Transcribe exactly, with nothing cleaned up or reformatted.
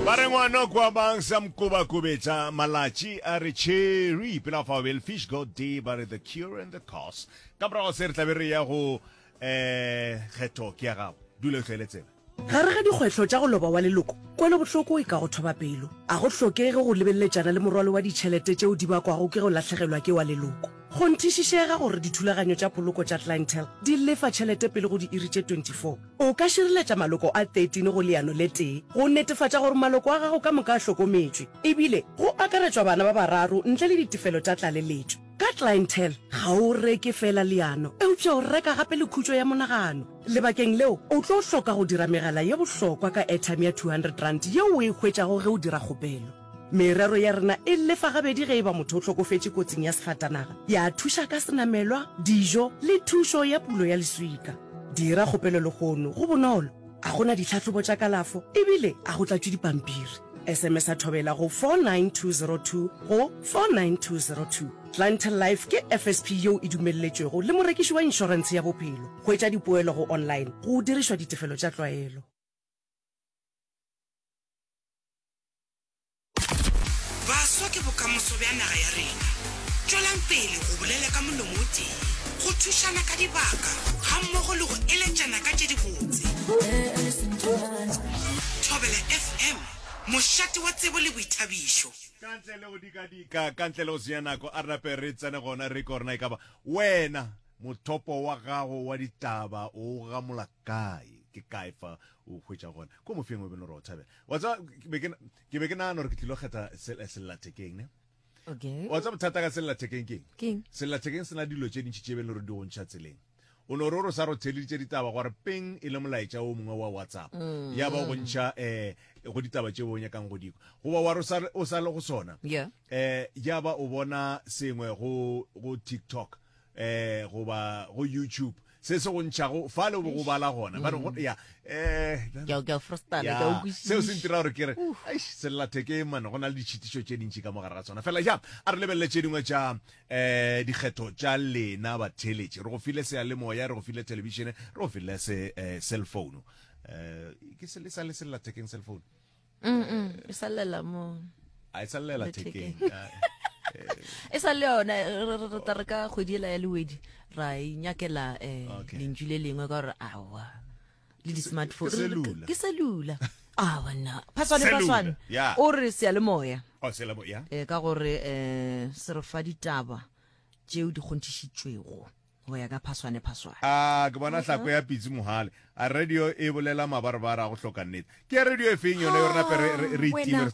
Barengwana kwa bang sam kuba kubeta malachi are cherry pila fa wel fish go day bare the cure and the cause. Kabra ser tabere ya go eh kgetho ke ya gago. Dule tleletse. Gare ga dikgwetlho tša go loba wa leloko kwele bohloko e ka go thoba pelo a go hlokege go lebeletsana le morwalo wa ditšhelete tšeo di bakwago ke go latlhegelwa ke wa leloko go nthišišega gore dithulaganyo tša poloko tša clientele di lefa tšhelete pele go di iri tše twenty-four o ka šireletša maloko a thirteen go leano le tee go netefatša gore maloko a gago ka moka a hlokometšwe ebile go akaretšwa bana ba bararo ntle le ditefelo tša tlaleletšo ka clientele ga o reke fela leano eupša o reka gape le khutšo ya monagano lebakeng leo o tlo hloka go dira megala ye bohlokwa ka airtime ya two hundred rand yeo o e hwetšago ge o dira kgopelo merero ya rena e lefa gabedi ge e ba motho o hlokofetše kotsing ya sefatanaga ya thuša ka senamelwa dijo le thušo ya pulo ya leswika dira kgopelo le gono go bonolo a gona ditlhatlhobo tša kalafo ebile a go tlatšwe dipampiri sms a thobela go four nine two zero two go four nine two zero two clientele life ke F S P yeo e dumelletšwego le morekiši wa inšorense ya bophelo go etša dipoelo go online go dirišwa ditefelo tša tlwaelo baswa ke bokamoso bja naga ya rena tšwelang pele go bolela ka molomo o tee go thušana ka dibaka ga mmogo le go eletšana ka tše dibotse Thobela F M mošate wa tsebo le boithabišo Kantle le go dikadika kantle le go senya nako a rape re tsene gona re korna e ka ba wena mothopo wa gago wa ditaba o gamola kae ke kae fa o hwetša gona ko mofeng o beno ro thabela wa tsa ke be ke nagana gore ke tlilo kgetha sellathekeng ne Okay. wa tsa bothata ka sellathekeng keng Keng? sellathekeng se na dilo tše dintši tše bele gore di go ntšha tseleng o no roro sa ro theleditše ditaba gore peng e le molaetša o mongwe wa WhatsApp ya ba go ntšha eh go ditaba tše bo nyakang go diko go ba wa o sa le go sona Yeah. eh ya ba o bona sengwe go go TikTok eh go ba go YouTube se se go ntšha go fa le go bala gona ba re go ya eh Ke a- ke a frustana, ke a ya utlwisisa. seo se ntira gore ke re aish sellathekeng man go na le ditšhitišo tše dintši ka mogare ga tsona fela ja a re lebelele tše dingwe tša eh dikgetho tša lena batheletše re go file seyalemoya re go file televišene re go file se eh, cell phone eh ke se le sa le sellathekeng cell phone Mm-mm. E sa lela mo. a e sa llela Lethekeng. thekeng ah, E sa le yona re- re re tla re ka kgwedi ela ya lewedi ra inyakela eh Okay. lentšu le lengwe ka gore awa le di-smartphone ke Re- re- cellular. ke cellular awa na phaswane Cellular, phaswane yeah. o re seyalemoya oh selamo ya eh ka gore eh se re fa ditaba tšeo di kgonthišitšwego go ya ka phaswane phaswane a ke bona hlako ya pitsi mohale a radio e bolela mabarabara go hloka nnete ke radio e feng yone yona pe re re- re Wena. itime